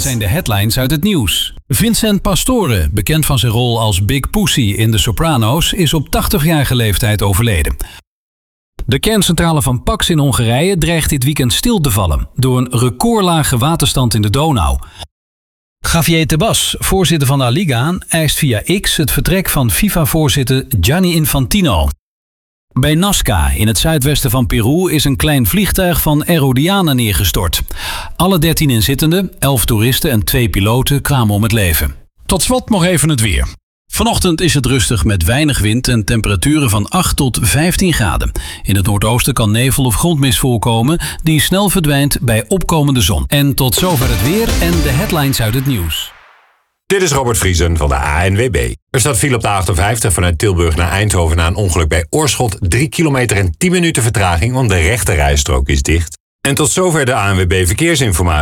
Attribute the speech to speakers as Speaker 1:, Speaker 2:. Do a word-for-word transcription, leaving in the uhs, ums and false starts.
Speaker 1: zijn de headlines uit het nieuws. Vincent Pastore, bekend van zijn rol als Big Pussy in The Sopranos, is op tachtigjarige leeftijd overleden. De kerncentrale van Pax in Hongarije dreigt dit weekend stil te vallen door een recordlage waterstand in de Donau. Javier Tebas, voorzitter van de Liga, eist via X het vertrek van FIFA-voorzitter Gianni Infantino. Bij Nazca, in het zuidwesten van Peru, is een klein vliegtuig van Aerodiana neergestort. Alle dertien inzittenden, elf toeristen en twee piloten kwamen om het leven. Tot slot nog even het weer. Vanochtend is het rustig met weinig wind en temperaturen van acht tot vijftien graden. In het noordoosten kan nevel of grondmist voorkomen die snel verdwijnt bij opkomende zon. En tot zover het weer en de headlines uit het nieuws.
Speaker 2: Dit is Robert Vriesen van de A N W B. Er staat file op de achtenvijftig vanuit Tilburg naar Eindhoven na een ongeluk bij Oorschot. drie kilometer en tien minuten vertraging, want de rechte rijstrook is dicht. En tot zover de A N W B Verkeersinformatie.